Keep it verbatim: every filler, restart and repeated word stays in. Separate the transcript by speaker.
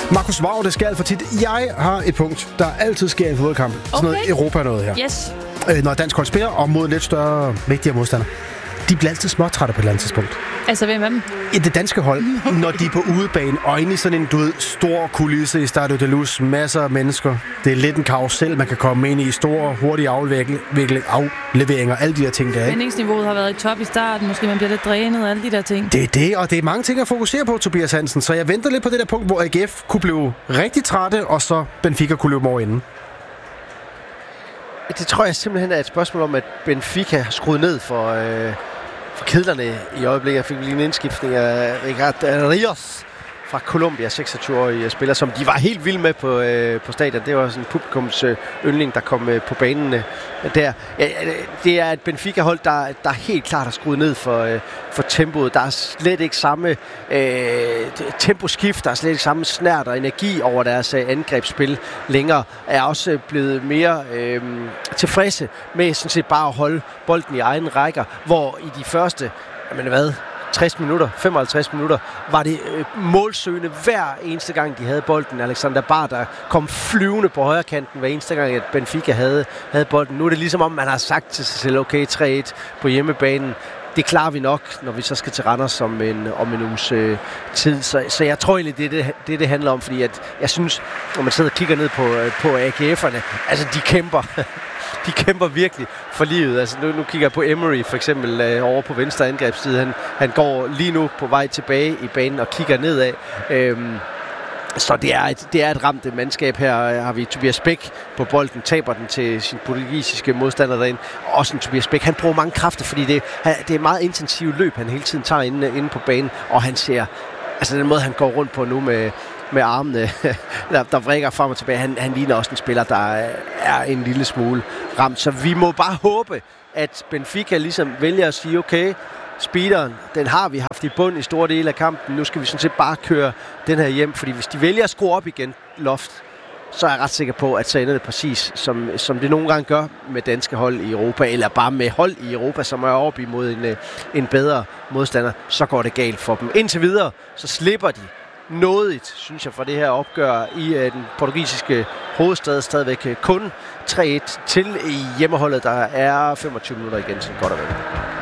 Speaker 1: Markus Vav, det sker alt for tit. Jeg har et punkt, der altid sker i fodboldkamp. Okay. Sådan noget Europa noget her.
Speaker 2: Yes.
Speaker 1: Øh, når dansk hold spiller, og mod lidt større, vigtigere modstandere. De bliver altid småtrætte på et eller andet tidspunkt.
Speaker 2: Altså, hvem af dem?
Speaker 1: I det danske hold, når de er på udebane, og inde i sådan en, du ved, stor kulisse i Stade de Luz, masser af mennesker. Det er lidt en karusel, man kan komme ind i, store, hurtige afleveringer, alle de der ting der, ikke?
Speaker 2: Spændingsniveauet har været i top i starten, måske man bliver lidt drænet, alle de der ting.
Speaker 1: Det er det, og det er mange ting at fokusere på, Tobias Hansen. Så jeg venter lidt på det der punkt, hvor A G F kunne blive rigtig trætte, og så Benfica kunne løbe dem over inden.
Speaker 3: Det tror jeg simpelthen er et spørgsmål om, at Benfica har skruet ned for, øh, for kedlerne i øjeblikket. Jeg fik lige en indskiftning af Ricard Rios fra Colombia, seksogtyve-årige spiller, som de var helt vilde med på, øh, på stadion. Det var sådan en publikums øh, yndling, der kom øh, på banen øh, der. Ja, det er et Benfica-hold, der, der helt klart har skruet ned for, øh, for tempoet. Der er slet ikke samme øh, temposkift, der er slet ikke samme snært og energi over deres øh, angrebsspil længere. Er også øh, blevet mere øh, tilfredse med sådan set bare at holde bolden i egen rækker, hvor i de første, jamen hvad, tres minutter, femoghalvtreds minutter, var det øh, målsøgende hver eneste gang, de havde bolden. Alexander Bard, der kom flyvende på højre kanten hver eneste gang, at Benfica havde, havde bolden. Nu er det ligesom om, man har sagt til sig selv, okay, tre et på hjemmebanen. Det klarer vi nok, når vi så skal til Randers om en, om en uges øh, tid. Så, så jeg tror egentlig, det er det, det, det handler om, fordi at jeg synes, når man sidder og kigger ned på, øh, på A G F'erne, altså de kæmper. De kæmper virkelig for livet. Altså nu, nu kigger jeg på Emery for eksempel øh, over på venstre angrebsside. Han, han går lige nu på vej tilbage i banen og kigger nedad. Øhm, så det er, et, det er et ramt mandskab her. Har vi Tobias Bæk på bolden, taber den til sin portugisiske modstander derinde. Også en Tobias Bæk. Han bruger mange kræfter, fordi det, det er meget intensivt løb, han hele tiden tager inde, inde på banen. Og han ser, altså den måde, han går rundt på nu med med armene, der, der vrikker frem og tilbage. Han, han ligner også en spiller, der er en lille smule ramt. Så vi må bare håbe, at Benfica ligesom vælger at sige, okay, speederen, den har vi haft i bund i store dele af kampen. Nu skal vi sådan set bare køre den her hjem, fordi hvis de vælger at skrue op igen loft, så er jeg ret sikker på, at så ender det præcis, som, som det nogle gange gør med danske hold i Europa, eller bare med hold i Europa, som er op imod en, en bedre modstander, så går det galt for dem. Indtil videre, så slipper de nådigt, synes jeg, for det her opgør i uh, den portugisiske hovedstad. Stadigvæk kun tre et til i hjemmeholdet. Der er femogtyve minutter igen, så godt at være.